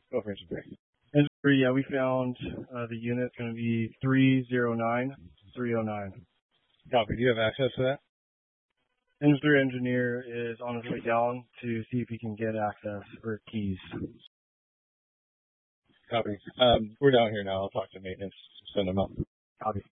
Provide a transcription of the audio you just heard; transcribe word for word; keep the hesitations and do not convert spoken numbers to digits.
Go for engine three. Engine three, yeah, we found uh, the unit's going to be three zero nine three oh nine. Copy. Do you have access to that? Engine three engineer is on his way down to see if he can get access or keys. Copy. Um, we're down here now. I'll talk to maintenance. Send them up. Copy.